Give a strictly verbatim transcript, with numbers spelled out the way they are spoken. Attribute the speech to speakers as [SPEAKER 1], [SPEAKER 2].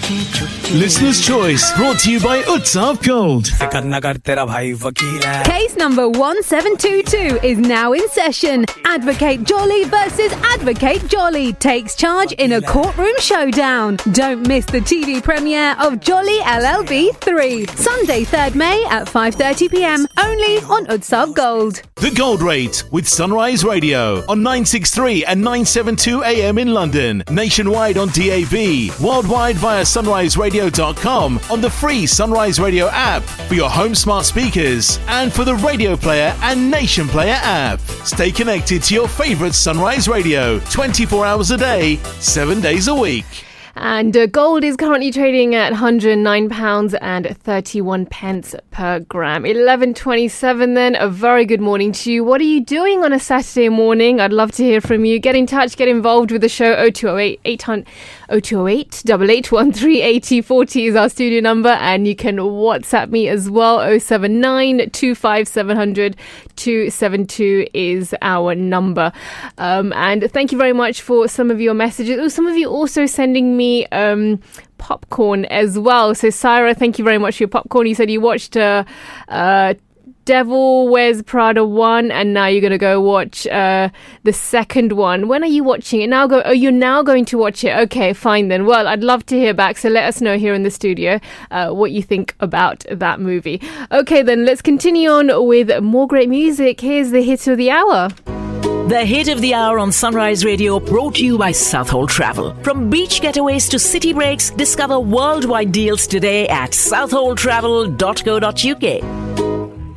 [SPEAKER 1] Listener's Choice, brought to you by Utsav Gold.
[SPEAKER 2] Case number one seven two two is now in session. Advocate Jolly versus Advocate Jolly takes charge in a courtroom showdown. Don't miss the T V premiere of Jolly L L B three, Sunday third May at five thirty p m, only on Utsav Gold.
[SPEAKER 1] The Gold Rate with Sunrise Radio on nine sixty-three and nine seventy-two a m in London, nationwide on D A B, worldwide via sunrise radio dot com, on the free Sunrise Radio app for your home smart speakers, and for the Radio Player and Nation Player app. Stay connected to your favourite Sunrise Radio twenty-four hours a day, seven days a week.
[SPEAKER 3] And uh, gold is currently trading at one hundred nine pounds thirty-one pence per gram. eleven twenty-seven then. A very good morning to you. What are you doing on a Saturday morning? I'd love to hear from you. Get in touch, get involved with the show. oh two oh eight, eight hundred, oh two oh eight, eight eight one three, eight oh four oh is our studio number. And you can WhatsApp me as well. oh seven nine, two five seven zero zero, two seven two is our number. Um, and thank you very much for some of your messages. Oh, some of you also sending me um popcorn as well. So Syra, thank you very much for your popcorn. You said you watched uh, uh Devil Wears Prada one, and now you're going to go watch uh the second one. When are you watching it now? Go oh you're now going to watch it. Okay, fine then. Well, I'd love to hear back, so let us know here in the studio uh, what you think about that movie. Okay then, let's continue on with more great music. Here's the hit of the hour.
[SPEAKER 4] The hit of the hour on Sunrise Radio, brought to you by Southhold Travel. From beach getaways to city breaks, discover worldwide deals today at southhold travel dot co dot uk.